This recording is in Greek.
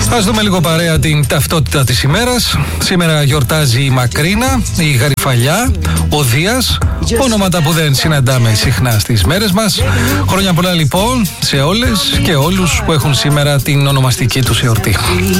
Ας δούμε λίγο παρέα την ταυτότητα της ημέρας. Σήμερα γιορτάζει η Μακρίνα, η Γαριφαλιά, ο Δίας, ονόματα που δεν συναντάμε συχνά στις μέρες μας. Χρόνια πολλά λοιπόν σε όλες και όλους που έχουν σήμερα την ονομαστική τους εορτή.